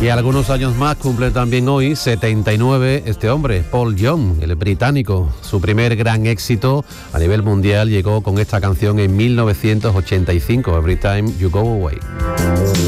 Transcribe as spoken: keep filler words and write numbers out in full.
Y algunos años más cumple también hoy, setenta y nueve, este hombre, Paul Young, el británico. Su primer gran éxito a nivel mundial llegó con esta canción en mil novecientos ochenta y cinco, Every Time You Go Away.